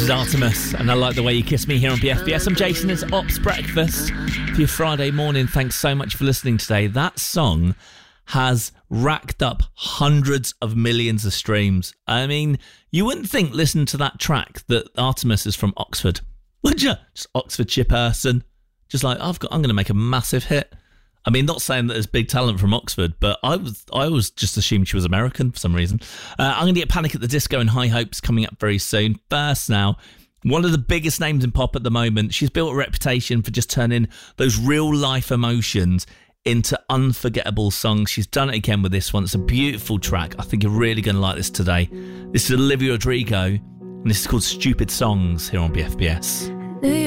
is Artemis, and I Like the Way You Kiss Me here on BFBS. I'm Jason, it's Ops Breakfast for your Friday morning. Thanks so much for listening today. That song has racked up hundreds of millions of streams. I mean, you wouldn't think, listen to that track, that Artemis is from Oxford, would you? Just Oxfordshire person. Just like, I'm going to make a massive hit. I mean, not saying that there's big talent from Oxford, but I was just assumed she was American for some reason. I'm going to get Panic at the Disco and High Hopes coming up very soon. First now, one of the biggest names in pop at the moment. She's built a reputation for just turning those real-life emotions into unforgettable songs. She's done it again with this one. It's a beautiful track. I think you're really going to like this today. This is Olivia Rodrigo, and this is called Stupid Songs here on BFBS.